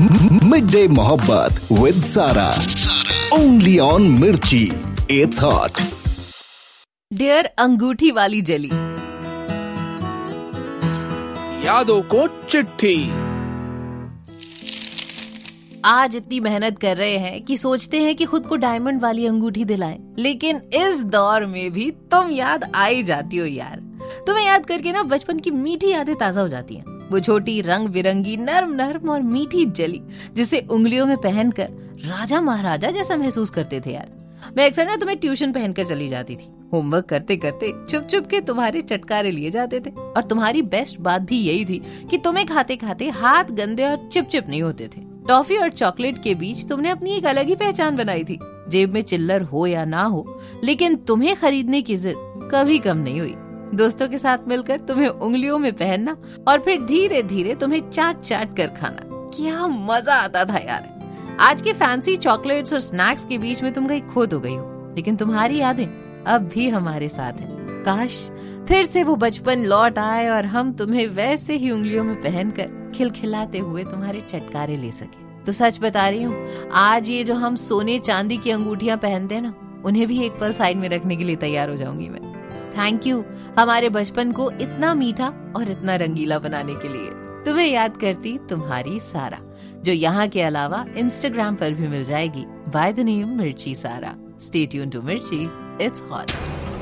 Mid day मोहब्बत with सारा, only on मिर्ची, इट्स हॉट। डियर अंगूठी वाली जेली, यादों को चिट्ठी। आज इतनी मेहनत कर रहे हैं कि सोचते हैं कि खुद को डायमंड वाली अंगूठी दिलाएं, लेकिन इस दौर में भी तुम याद आ ही जाती हो यार। तुम्हें याद करके ना बचपन की मीठी यादें ताजा हो जाती हैं। वो छोटी रंग बिरंगी नर्म नर्म और मीठी जेली जिसे उंगलियों में पहनकर राजा महाराजा जैसा महसूस करते थे यार। मैं अक्सर ना तुम्हें ट्यूशन पहनकर चली जाती थी। होमवर्क करते करते छुप छुप के तुम्हारे चटकारे लिए जाते थे। और तुम्हारी बेस्ट बात भी यही थी कि तुम्हें खाते खाते हाथ गंदे और चिपचिप नहीं होते थे। टॉफी और चॉकलेट के बीच तुमने अपनी एक अलग ही पहचान बनाई थी। जेब में चिल्लर हो या ना हो, लेकिन तुम्हें खरीदने की जिद कभी कम नहीं हुई। दोस्तों के साथ मिलकर तुम्हें उंगलियों में पहनना और फिर धीरे धीरे तुम्हें चाट चाट कर खाना, क्या मजा आता था यार। आज के फैंसी चॉकलेट्स और स्नैक्स के बीच में तुम कहीं खो तो गई हो, लेकिन तुम्हारी यादें अब भी हमारे साथ हैं। काश फिर से वो बचपन लौट आए और हम तुम्हें वैसे ही उंगलियों में पहनकर खिलखिलाते हुए तुम्हारे चटकारे ले सके। तो सच बता रही हूँ, आज ये जो हम सोने चांदी की अंगूठियां पहनते हैं ना, उन्हें भी एक पल साइड में रखने के लिए तैयार हो जाऊंगी मैं। थैंक यू हमारे बचपन को इतना मीठा और इतना रंगीला बनाने के लिए। तुम्हें याद करती तुम्हारी सारा, जो यहाँ के अलावा इंस्टाग्राम पर भी मिल जाएगी बाय द नेम मिर्ची सारा। स्टे ट्यून टू मिर्ची, इट्स हॉट।